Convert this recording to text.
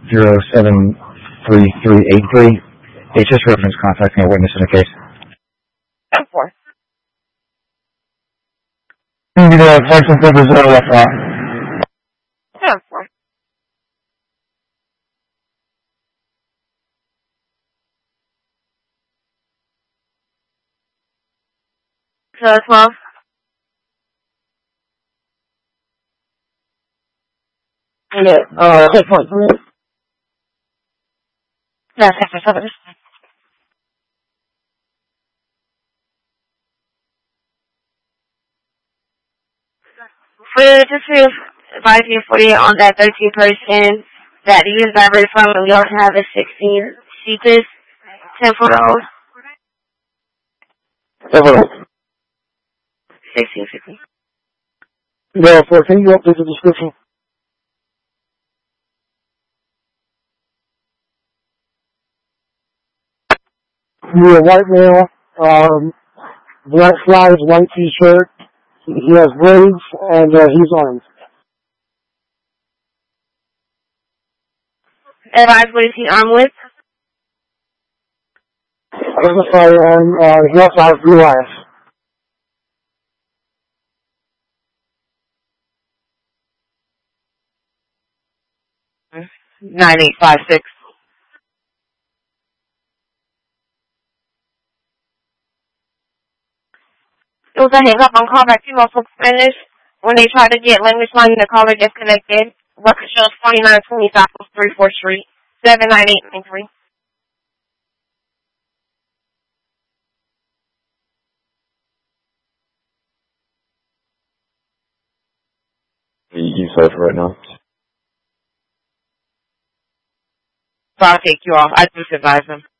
0733383. It's just reference contacting a witness in the case. 4. The license number 0FR. 4. So 12. Yeah, 6.3. Yeah, 6.7. Just to advise you for you on that 13 person that you use that from, and we also have a 16 Cetus 10-foot-old. 16. Yeah, 4. Can you update the description? You're a white male, black slides, white t-shirt. He has braids, and he's armed. Advise what is he armed with? Identify on, he also has blue eyes. 9856. It was a hang up on callback female spoke Spanish. When they tried to get language line, the caller disconnected. Record shows 4920 South 34th Street, 79893. You safe right now? So I'll take you off. I just advise him.